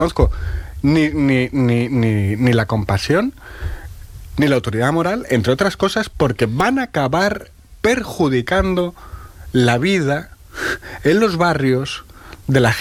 conozco ni la compasión ni la autoridad moral, entre otras cosas, porque van a acabar perjudicando la vida en los barrios de la gente